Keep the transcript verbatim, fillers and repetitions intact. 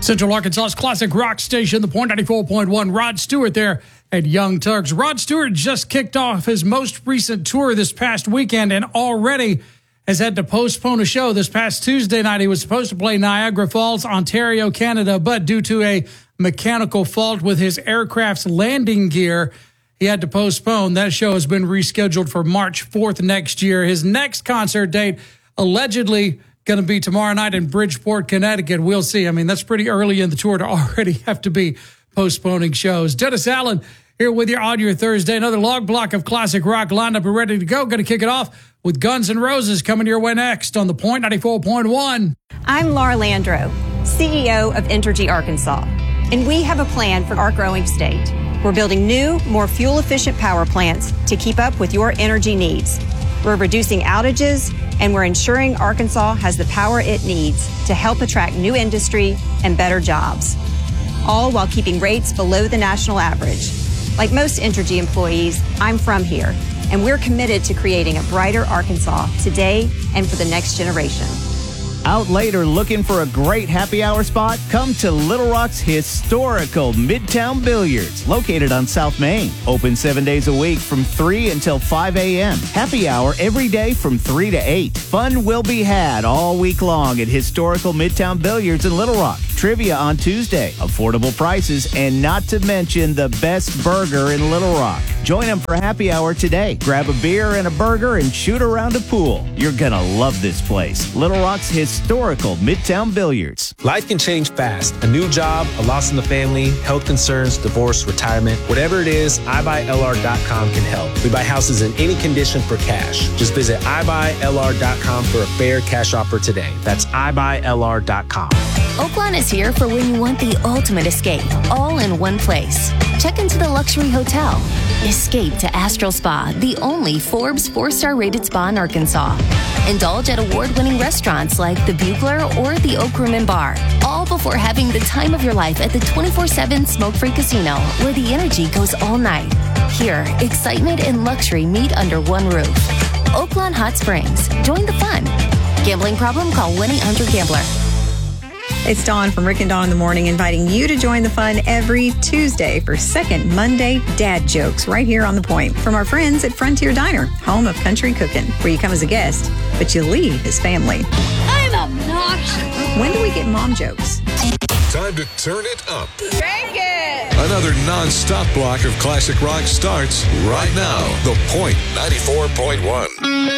Central Arkansas's classic rock station, The Point, ninety-four point one. Rod Stewart there at Young Turks. Rod Stewart just kicked off his most recent tour this past weekend and already has had to postpone a show. This past Tuesday night, he was supposed to play Niagara Falls, Ontario, Canada, but due to a mechanical fault with his aircraft's landing gear, he had to postpone. That show has been rescheduled for March fourth next year. His next concert date, allegedly going to be tomorrow night in Bridgeport, Connecticut. We'll see. I mean, that's pretty early in the tour to already have to be postponing shows. Dennis Allen here with you on your Thursday. Another long block of classic rock lined up and ready to go. Going to kick it off with Guns N' Roses coming your way next on The Point, ninety-four point one. I'm Laura Landro, C E O of Entergy Arkansas, and we have a plan for our growing state. We're building new, more fuel-efficient power plants to keep up with your energy needs. We're reducing outages, and we're ensuring Arkansas has the power it needs to help attract new industry and better jobs, all while keeping rates below the national average. Like most Entergy employees, I'm from here, and we're committed to creating a brighter Arkansas today and for the next generation. Out later looking for a great happy hour spot? Come to Little Rock's historical Midtown Billiards, located on South Main. Open seven days a week from three until five a.m. Happy hour every day from three to eight. Fun will be had all week long at historical Midtown Billiards in Little Rock. Trivia on Tuesday, affordable prices, and not to mention the best burger in Little Rock. Join them for happy hour today. Grab a beer and a burger and shoot around a pool. You're gonna love this place. Little Rock's historical Midtown Billiards. Life can change fast. A new job, a loss in the family, health concerns, divorce, retirement. Whatever it is, i buy L R dot com can help. We buy houses in any condition for cash. Just visit i buy L R dot com for a fair cash offer today. That's i buy L R dot com. Oaklawn is here for when you want the ultimate escape, all in one place. Check into the luxury hotel. Escape to Astral Spa, the only Forbes four-star rated spa in Arkansas. Indulge at award-winning restaurants like the Bugler or the Oak Room and Bar, all before having the time of your life at the twenty-four seven smoke-free casino, where the energy goes all night. Here, excitement and luxury meet under one roof. Oaklawn Hot Springs. Join the fun. Gambling problem? Call one eight hundred gambler. It's Dawn from Rick and Dawn in the Morning, inviting you to join the fun every Tuesday for Second Monday Dad Jokes right here on The Point from our friends at Frontier Diner, home of country cooking, where you come as a guest, but you leave as family. I'm obnoxious. When do we get mom jokes? Time to turn it up. Crank it. Another non-stop block of classic rock starts right now. The Point, ninety-four point one.